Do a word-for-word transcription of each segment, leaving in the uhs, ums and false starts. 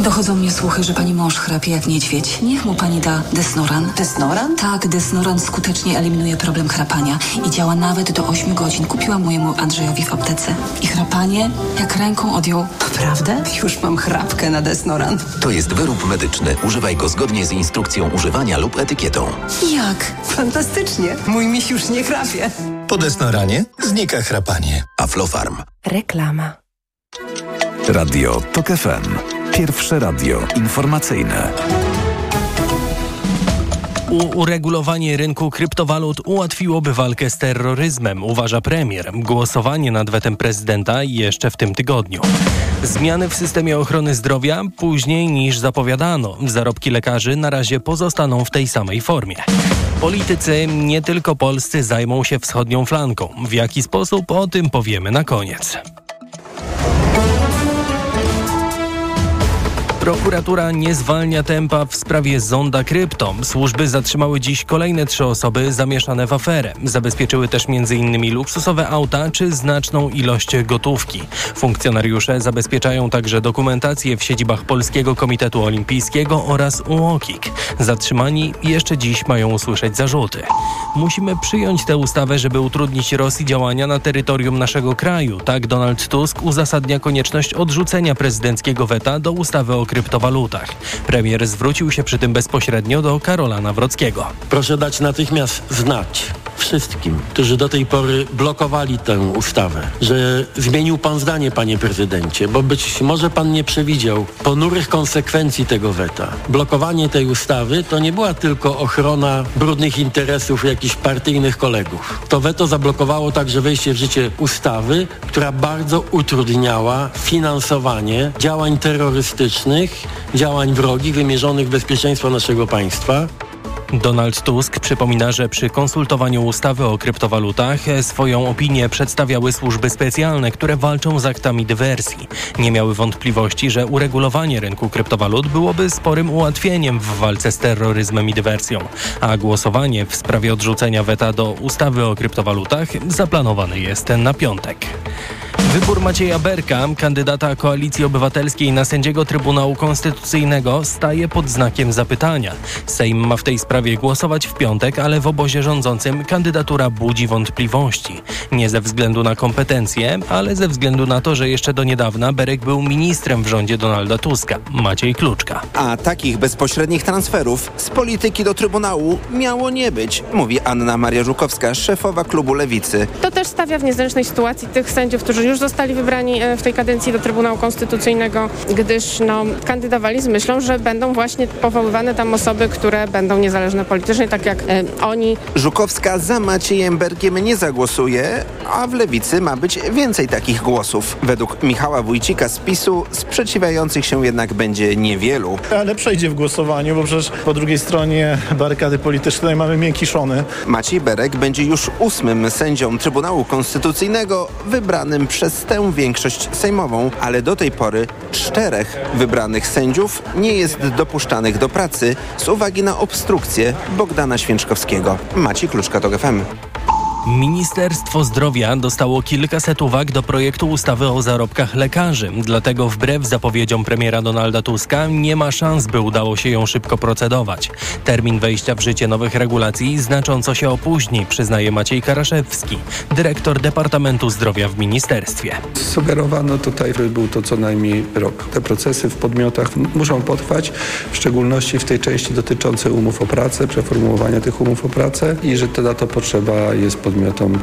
Dochodzą mnie słuchy, że pani mąż chrapie jak niedźwiedź. Niech mu pani da Desnoran. Desnoran? Tak, Desnoran skutecznie eliminuje problem chrapania i działa nawet do ośmiu godzin. Kupiłam mojemu Andrzejowi w aptece. I chrapanie jak ręką odjął. Naprawdę? Już mam chrapkę na Desnoran. To jest wyrób medyczny. Używaj go zgodnie z instrukcją używania lub etykietą. Jak? Fantastycznie. Mój miś już nie chrapie. Po Desnoranie znika chrapanie. Aflofarm. Reklama. Radio Tok F M. Pierwsze radio informacyjne. U- uregulowanie rynku kryptowalut ułatwiłoby walkę z terroryzmem, uważa premier. Głosowanie nad wetem prezydenta jeszcze w tym tygodniu. Zmiany w systemie ochrony zdrowia później niż zapowiadano. Zarobki lekarzy na razie pozostaną w tej samej formie. Politycy, nie tylko polscy, zajmą się wschodnią flanką. W jaki sposób? O tym powiemy na koniec. Prokuratura nie zwalnia tempa w sprawie Zonda Krypto. Służby zatrzymały dziś kolejne trzy osoby zamieszane w aferę. Zabezpieczyły też między innymi luksusowe auta czy znaczną ilość gotówki. Funkcjonariusze zabezpieczają także dokumentację w siedzibach Polskiego Komitetu Olimpijskiego oraz U O K I K. Zatrzymani jeszcze dziś mają usłyszeć zarzuty. Musimy przyjąć tę ustawę, żeby utrudnić Rosji działania na terytorium naszego kraju. Tak Donald Tusk uzasadnia konieczność odrzucenia prezydenckiego weta do ustawy o kryptowalutach. Premier zwrócił się przy tym bezpośrednio do Karola Nawrockiego. Proszę dać natychmiast znać wszystkim, którzy do tej pory blokowali tę ustawę, że zmienił pan zdanie, panie prezydencie, bo być może pan nie przewidział ponurych konsekwencji tego weta. Blokowanie tej ustawy to nie była tylko ochrona brudnych interesów jakichś partyjnych kolegów. To weto zablokowało także wejście w życie ustawy, która bardzo utrudniała finansowanie działań terrorystycznych, działań wrogich wymierzonych w bezpieczeństwo naszego państwa. Donald Tusk przypomina, że przy konsultowaniu ustawy o kryptowalutach swoją opinię przedstawiały służby specjalne, które walczą z aktami dywersji. Nie miały wątpliwości, że uregulowanie rynku kryptowalut byłoby sporym ułatwieniem w walce z terroryzmem i dywersją, a głosowanie w sprawie odrzucenia weta do ustawy o kryptowalutach zaplanowane jest na piątek. Wybór Macieja Berka, kandydata Koalicji Obywatelskiej na sędziego Trybunału Konstytucyjnego, staje pod znakiem zapytania. Sejm ma w tej sprawie głosować w piątek, ale w obozie rządzącym kandydatura budzi wątpliwości. Nie ze względu na kompetencje, ale ze względu na to, że jeszcze do niedawna Berek był ministrem w rządzie Donalda Tuska. Maciej Kluczka. A takich bezpośrednich transferów z polityki do Trybunału miało nie być, mówi Anna Maria Żukowska, szefowa klubu Lewicy. To też stawia w niezręcznej sytuacji tych sędziów, którzy już zostali wybrani w tej kadencji do Trybunału Konstytucyjnego, gdyż no, kandydowali z myślą, że będą właśnie powoływane tam osoby, które będą niezależne politycznie, tak jak e, oni. Żukowska za Maciejem Berkiem nie zagłosuje, a w Lewicy ma być więcej takich głosów. Według Michała Wójcika z PiSu sprzeciwiających się jednak będzie niewielu. Ale przejdzie w głosowaniu, bo przecież po drugiej stronie barykady politycznej mamy miękiszony. Maciej Berek będzie już ósmym sędzią Trybunału Konstytucyjnego wybranym przez tę większość sejmową, ale do tej pory czterech wybranych sędziów nie jest dopuszczanych do pracy z uwagi na obstrukcję Bogdana Święczkowskiego. Maciej Kluczka, Tok F M. Ministerstwo Zdrowia dostało kilkaset uwag do projektu ustawy o zarobkach lekarzy. Dlatego wbrew zapowiedziom premiera Donalda Tuska nie ma szans, by udało się ją szybko procedować. Termin wejścia w życie nowych regulacji znacząco się opóźni, przyznaje Maciej Karaszewski, dyrektor Departamentu Zdrowia w ministerstwie. Sugerowano tutaj, że był to co najmniej rok. Te procesy w podmiotach muszą potrwać, w szczególności w tej części dotyczącej umów o pracę, przeformułowania tych umów o pracę i że to na to potrzeba jest podmiotom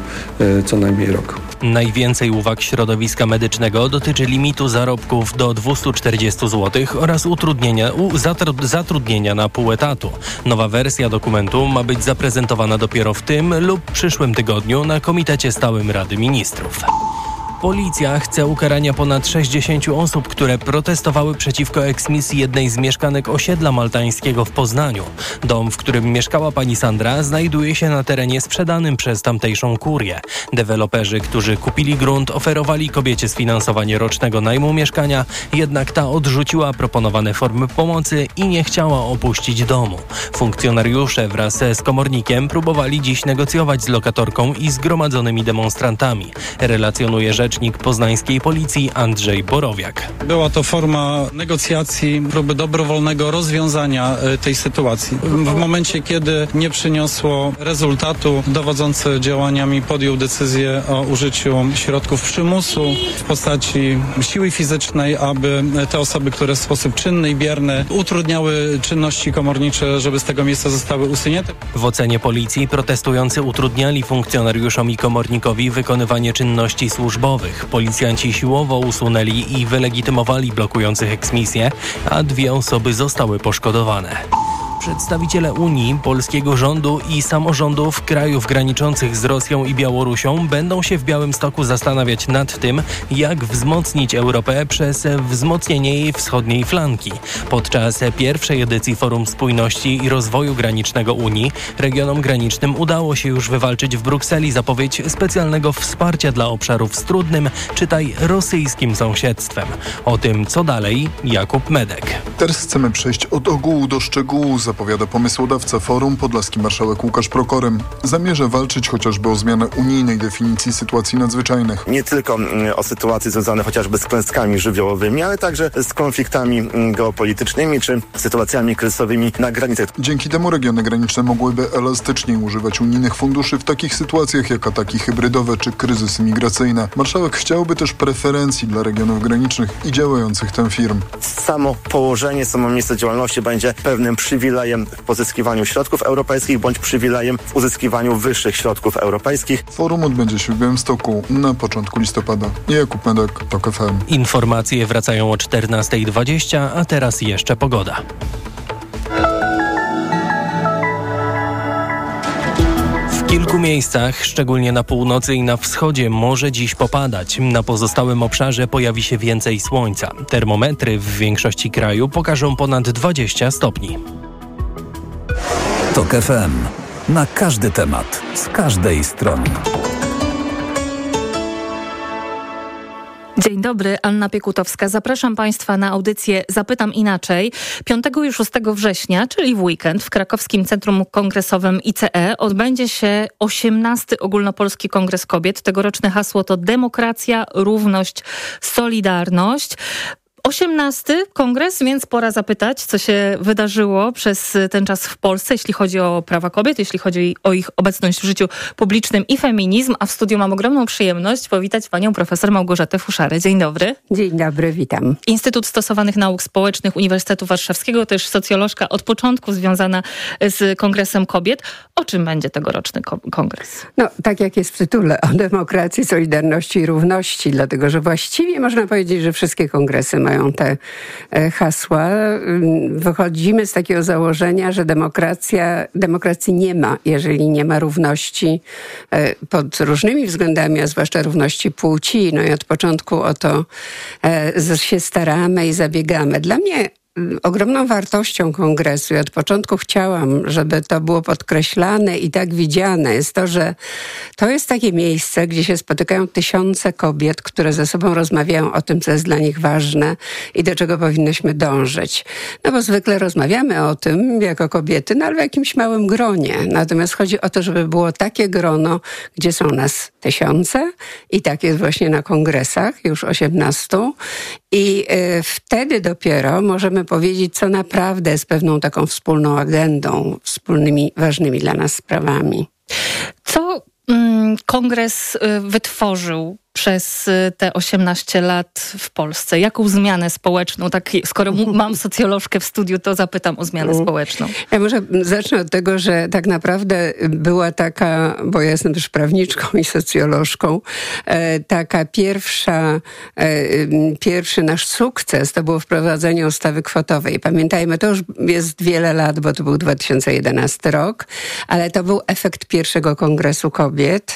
co najmniej rok. Najwięcej uwag środowiska medycznego dotyczy limitu zarobków do dwieście czterdzieści złotych oraz utrudnienia, u, zatr- zatrudnienia na pół etatu. Nowa wersja dokumentu ma być zaprezentowana dopiero w tym lub przyszłym tygodniu na Komitecie Stałym Rady Ministrów. Policja chce ukarania ponad sześćdziesięciu osób, które protestowały przeciwko eksmisji jednej z mieszkanek osiedla maltańskiego w Poznaniu. Dom, w którym mieszkała pani Sandra, znajduje się na terenie sprzedanym przez tamtejszą kurię. Deweloperzy, którzy kupili grunt, oferowali kobiecie sfinansowanie rocznego najmu mieszkania, jednak ta odrzuciła proponowane formy pomocy i nie chciała opuścić domu. Funkcjonariusze wraz z komornikiem próbowali dziś negocjować z lokatorką i zgromadzonymi demonstrantami. Relacjonuje rzecz rzecznik poznańskiej policji Andrzej Borowiak. Była to forma negocjacji, próby dobrowolnego rozwiązania tej sytuacji. W momencie, kiedy nie przyniosło rezultatu, dowodzący działaniami podjął decyzję o użyciu środków przymusu w postaci siły fizycznej, aby te osoby, które w sposób czynny i bierny utrudniały czynności komornicze, żeby z tego miejsca zostały usunięte. W ocenie policji protestujący utrudniali funkcjonariuszom i komornikowi wykonywanie czynności służbowych. Policjanci siłowo usunęli i wylegitymowali blokujących eksmisję, a dwie osoby zostały poszkodowane. Przedstawiciele Unii, polskiego rządu i samorządów krajów graniczących z Rosją i Białorusią będą się w Białymstoku zastanawiać nad tym, jak wzmocnić Europę przez wzmocnienie jej wschodniej flanki. Podczas pierwszej edycji Forum Spójności i Rozwoju Granicznego Unii regionom granicznym udało się już wywalczyć w Brukseli zapowiedź specjalnego wsparcia dla obszarów z trudnym, czytaj rosyjskim sąsiedztwem. O tym, co dalej, Jakub Medek. Teraz chcemy przejść od ogółu do szczegółu, zapowiada pomysłodawca forum, podlaski marszałek Łukasz Prokorym. Zamierza walczyć chociażby o zmianę unijnej definicji sytuacji nadzwyczajnych. Nie tylko o sytuacje związane chociażby z klęskami żywiołowymi, ale także z konfliktami geopolitycznymi czy sytuacjami kryzysowymi na granicy. Dzięki temu regiony graniczne mogłyby elastyczniej używać unijnych funduszy w takich sytuacjach jak ataki hybrydowe czy kryzysy migracyjne. Marszałek chciałby też preferencji dla regionów granicznych i działających tam firm. Samo położenie, samo miejsce działalności będzie pewnym przywilejem w pozyskiwaniu środków europejskich bądź przywilejem w uzyskiwaniu wyższych środków europejskich. Forum odbędzie się w Białymstoku na początku listopada. Jakub Medek, TOK F M. Informacje wracają o czternasta dwadzieścia, a teraz jeszcze pogoda. W kilku miejscach, szczególnie na północy i na wschodzie, może dziś popadać. Na pozostałym obszarze pojawi się więcej słońca. Termometry w większości kraju pokażą ponad dwadzieścia stopni. TOK F M. Na każdy temat, z każdej strony. Dzień dobry, Anna Piekutowska. Zapraszam Państwa na audycję Zapytam Inaczej. piątego i szóstego września, czyli w weekend, w Krakowskim Centrum Kongresowym I C E odbędzie się osiemnasty Ogólnopolski Kongres Kobiet. Tegoroczne hasło to Demokracja, Równość, Solidarność. osiemnasty kongres, więc pora zapytać, co się wydarzyło przez ten czas w Polsce, jeśli chodzi o prawa kobiet, jeśli chodzi o ich obecność w życiu publicznym i feminizm. A w studiu mam ogromną przyjemność powitać panią profesor Małgorzatę Fuszarę. Dzień dobry. Dzień dobry, witam. Instytut Stosowanych Nauk Społecznych Uniwersytetu Warszawskiego, też socjolożka od początku związana z Kongresem Kobiet. O czym będzie tegoroczny kongres? No, tak jak jest w tytule, o demokracji, solidarności i równości, dlatego że właściwie można powiedzieć, że wszystkie kongresy mają te hasła. Wychodzimy z takiego założenia, że demokracja, demokracji nie ma, jeżeli nie ma równości pod różnymi względami, a zwłaszcza równości płci. No i od początku o to się staramy i zabiegamy. Dla mnie ogromną wartością kongresu i od początku chciałam, żeby to było podkreślane i tak widziane, jest to, że to jest takie miejsce, gdzie się spotykają tysiące kobiet, które ze sobą rozmawiają o tym, co jest dla nich ważne i do czego powinnyśmy dążyć. No bo zwykle rozmawiamy o tym jako kobiety, no ale w jakimś małym gronie. Natomiast chodzi o to, żeby było takie grono, gdzie są nas tysiące i tak jest właśnie na kongresach, już osiemnastu. I y, wtedy dopiero możemy powiedzieć, co naprawdę jest pewną taką wspólną agendą, wspólnymi, ważnymi dla nas sprawami. Co mm, kongres y, wytworzył przez te osiemnaście lat w Polsce? Jaką zmianę społeczną? Tak, skoro mam socjolożkę w studiu, to zapytam o zmianę społeczną. Ja może zacznę od tego, że tak naprawdę była taka, bo ja jestem też prawniczką i socjolożką, taka pierwsza, pierwszy nasz sukces to było wprowadzenie ustawy kwotowej. Pamiętajmy, to już jest wiele lat, bo to był dwa tysiące jedenasty rok, ale to był efekt pierwszego Kongresu Kobiet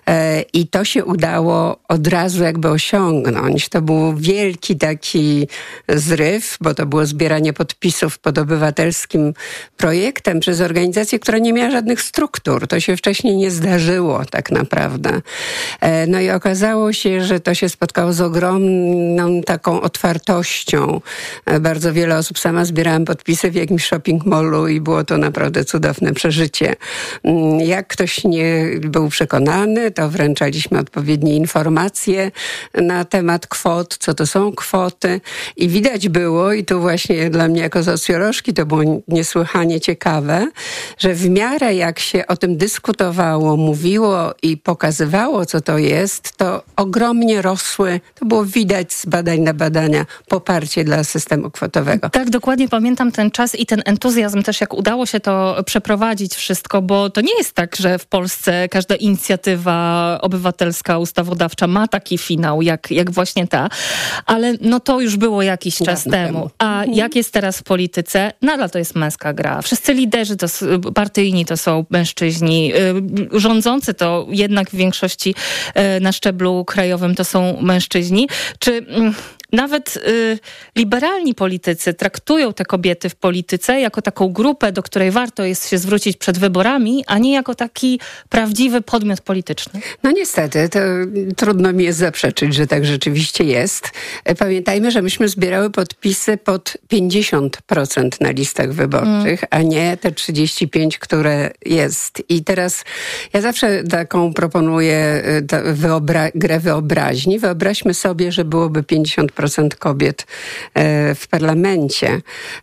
i to się udało od razu jakby osiągnąć. To był wielki taki zryw, bo to było zbieranie podpisów pod obywatelskim projektem przez organizację, która nie miała żadnych struktur. To się wcześniej nie zdarzyło tak naprawdę. No i okazało się, że to się spotkało z ogromną taką otwartością. Bardzo wiele osób, sama zbierałam podpisy w jakimś shopping mallu i było to naprawdę cudowne przeżycie. Jak ktoś nie był przekonany, to wręczaliśmy odpowiednie informacje informacje na temat kwot, co to są kwoty i widać było, i tu właśnie dla mnie jako socjolożki to było niesłychanie ciekawe, że w miarę jak się o tym dyskutowało, mówiło i pokazywało, co to jest, to ogromnie rosły, to było widać z badań na badania, poparcie dla systemu kwotowego. Tak, dokładnie pamiętam ten czas i ten entuzjazm też, jak udało się to przeprowadzić wszystko, bo to nie jest tak, że w Polsce każda inicjatywa obywatelska, ustawodawcza ma taki finał, jak, jak właśnie ta, ale no to już było jakiś czas temu. temu. A mhm. jak jest teraz w polityce? Nadal to jest męska gra. Wszyscy liderzy to, partyjni to są mężczyźni, rządzący to jednak w większości na szczeblu krajowym to są mężczyźni. Czy nawet y, liberalni politycy traktują te kobiety w polityce jako taką grupę, do której warto jest się zwrócić przed wyborami, a nie jako taki prawdziwy podmiot polityczny? No niestety, to trudno mi jest zaprzeczyć, że tak rzeczywiście jest. Pamiętajmy, że myśmy zbierały podpisy pod pięćdziesiąt procent na listach wyborczych, mm. a nie te trzydzieści pięć procent, które jest. I teraz ja zawsze taką proponuję wyobra- grę wyobraźni. Wyobraźmy sobie, że byłoby pięćdziesiąt procent kobiet w parlamencie.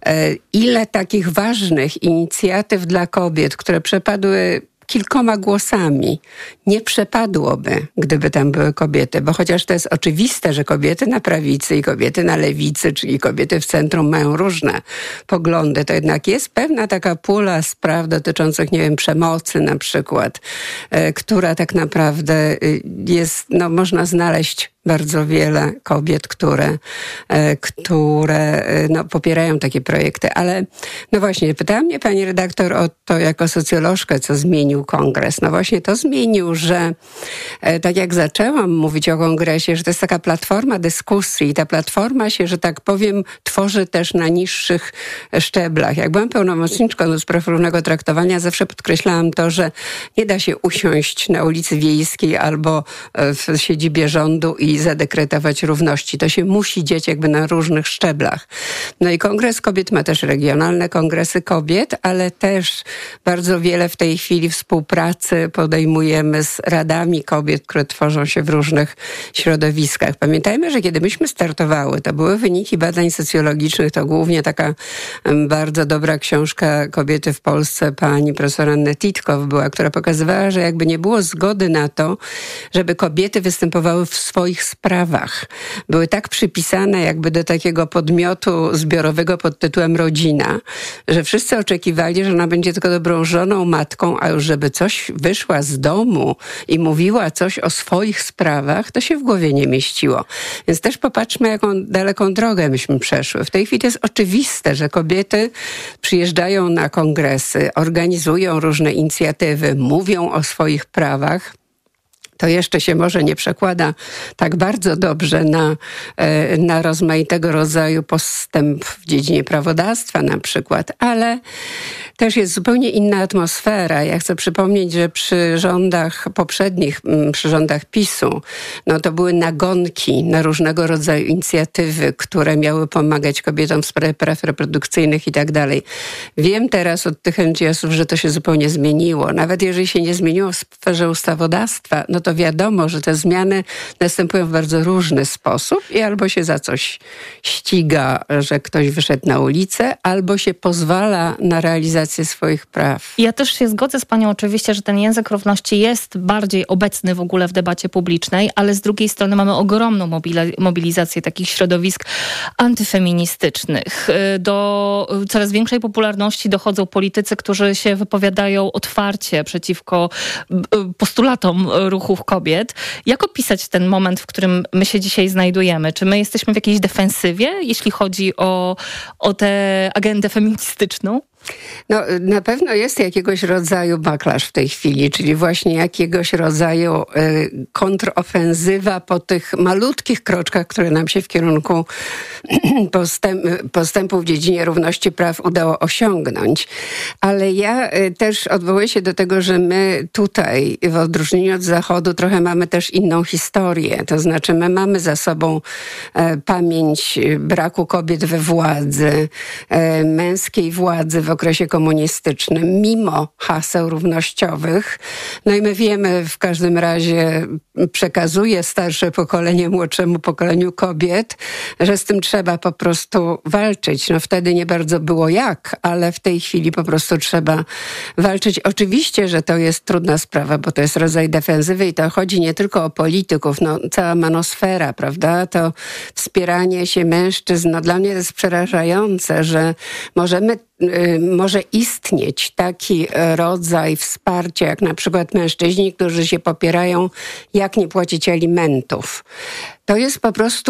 Ile takich ważnych inicjatyw dla kobiet, które przepadły kilkoma głosami, nie przepadłoby, gdyby tam były kobiety, bo chociaż to jest oczywiste, że kobiety na prawicy i kobiety na lewicy, czyli kobiety w centrum mają różne poglądy, to jednak jest pewna taka pula spraw dotyczących, nie wiem, przemocy na przykład, e, która tak naprawdę jest, no można znaleźć bardzo wiele kobiet, które, e, które no, popierają takie projekty. Ale no właśnie, pytała mnie pani redaktor o to jako socjolożkę, co zmienił kongres. No właśnie to zmienił, że e, tak jak zaczęłam mówić o kongresie, że to jest taka platforma dyskusji i ta platforma się, że tak powiem, tworzy też na niższych szczeblach. Jak byłam pełnomocniczką do spraw równego traktowania, zawsze podkreślałam to, że nie da się usiąść na ulicy Wiejskiej albo w siedzibie rządu i i zadekretować równości. To się musi dziać jakby na różnych szczeblach. No i Kongres Kobiet ma też regionalne kongresy kobiet, ale też bardzo wiele w tej chwili współpracy podejmujemy z radami kobiet, które tworzą się w różnych środowiskach. Pamiętajmy, że kiedy myśmy startowały, to były wyniki badań socjologicznych, to głównie taka bardzo dobra książka Kobiety w Polsce pani profesor Anny Titkow była, która pokazywała, że jakby nie było zgody na to, żeby kobiety występowały w swoich sprawach. Były tak przypisane jakby do takiego podmiotu zbiorowego pod tytułem rodzina, że wszyscy oczekiwali, że ona będzie tylko dobrą żoną, matką, a już żeby coś wyszła z domu i mówiła coś o swoich sprawach, to się w głowie nie mieściło. Więc też popatrzmy, jaką daleką drogę myśmy przeszły. W tej chwili jest oczywiste, że kobiety przyjeżdżają na kongresy, organizują różne inicjatywy, mówią o swoich prawach. To jeszcze się może nie przekłada tak bardzo dobrze na, na rozmaitego rodzaju postęp w dziedzinie prawodawstwa na przykład, ale też jest zupełnie inna atmosfera. Ja chcę przypomnieć, że przy rządach poprzednich, przy rządach PiSu, no to były nagonki na różnego rodzaju inicjatywy, które miały pomagać kobietom w sprawie praw reprodukcyjnych i tak dalej. Wiem teraz od tych N G O sów, że to się zupełnie zmieniło. Nawet jeżeli się nie zmieniło w sferze ustawodawstwa, no to wiadomo, że te zmiany następują w bardzo różny sposób i albo się za coś ściga, że ktoś wyszedł na ulicę, albo się pozwala na realizację swoich praw. Ja też się zgodzę z panią oczywiście, że ten język równości jest bardziej obecny w ogóle w debacie publicznej, ale z drugiej strony mamy ogromną mobili- mobilizację takich środowisk antyfeministycznych. Do coraz większej popularności dochodzą politycy, którzy się wypowiadają otwarcie przeciwko postulatom ruchów kobiet. Jak opisać ten moment, w którym my się dzisiaj znajdujemy? Czy my jesteśmy w jakiejś defensywie, jeśli chodzi o, o tę agendę feministyczną? No, na pewno jest jakiegoś rodzaju backlash w tej chwili, czyli właśnie jakiegoś rodzaju y, kontrofensywa po tych malutkich kroczkach, które nam się w kierunku postęp, postępu w dziedzinie równości praw udało osiągnąć. Ale ja y, też odwołuję się do tego, że my tutaj, w odróżnieniu od Zachodu, trochę mamy też inną historię. To znaczy my mamy za sobą y, pamięć braku kobiet we władzy, y, męskiej władzy w okresie komunistycznym, mimo haseł równościowych. No i my wiemy, w każdym razie przekazuje starsze pokolenie młodszemu pokoleniu kobiet, że z tym trzeba po prostu walczyć. No wtedy nie bardzo było jak, ale w tej chwili po prostu trzeba walczyć. Oczywiście, że to jest trudna sprawa, bo to jest rodzaj defensywy i to chodzi nie tylko o polityków, no cała manosfera, prawda? To wspieranie się mężczyzn, no dla mnie to jest przerażające, że możemy może istnieć taki rodzaj wsparcia, jak na przykład mężczyźni, którzy się popierają, jak nie płacić alimentów. To jest po prostu